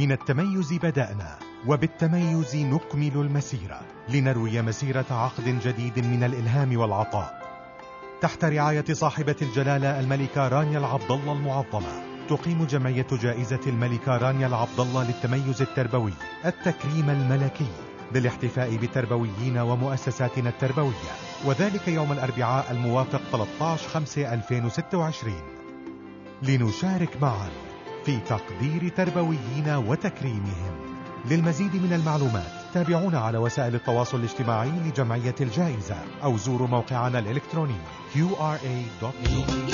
من التميز بدأنا، وبالتميز نكمل المسيرة، لنروي مسيرة عقد جديد من الإلهام والعطاء. تحت رعاية صاحبة الجلالة الملكة رانيا العبدالله المعظمة، تقيم جمعية جائزة الملكة رانيا العبدالله للتميز التربوي التكريم الملكي بالاحتفاء بالتربويين ومؤسساتنا التربوية، وذلك يوم الأربعاء الموافق 13/5/2026، لنشارك معا في تقدير تربويين وتكريمهم. للمزيد من المعلومات تابعونا على وسائل التواصل الاجتماعي لجمعية الجائزة أو زوروا موقعنا الإلكتروني qra.me.